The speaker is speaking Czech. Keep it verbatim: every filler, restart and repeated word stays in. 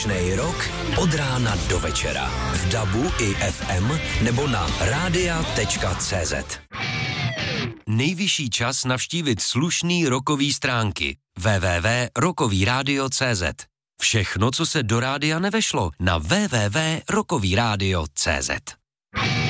Rok od rána do večera v dabu i ef em nebo na rádia tečka cé zet. Nejvyšší čas navštívit slušný rockový stránky w w w tečka rockový rádio tečka cé zet. Všechno, co se do rádia nevešlo, na w w w tečka rockový rádio tečka cé zet.